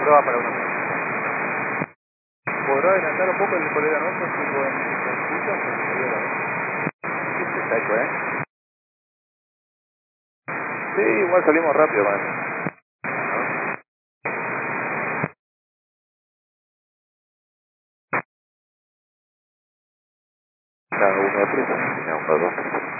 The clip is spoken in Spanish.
prueba para uno. ¿Podrá adelantar un poco el colega nuestro si pueden Sí, está hecho, ¿eh? Sí, igual salimos rápido con eso. Claro, 1 de prisa, 1, 2.